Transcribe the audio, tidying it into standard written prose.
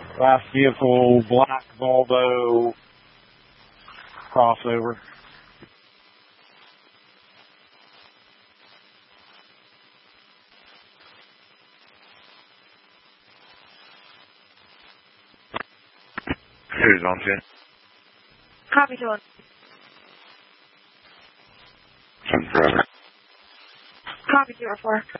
Last vehicle, black Volvo crossover. Who's on 10? Copy, John. 10 forever. Copy, 04.